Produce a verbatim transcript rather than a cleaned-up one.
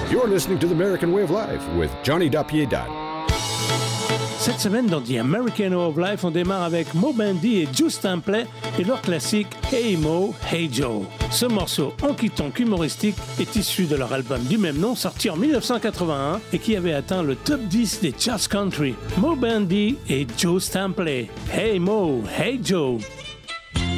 You're listening to the American Way of Life with Johnny Dapiedad. Cette semaine, dans The American Way of Life, on démarre avec Moe Bandy et Joe Stampley et leur classique Hey Mo, Hey Joe. Ce morceau honky-tonk humoristique est issu de leur album du même nom, sorti en dix-neuf cent quatre-vingt-un et qui avait atteint le top dix des charts country. Moe Bandy et Joe Stampley. Hey Mo, Hey Joe.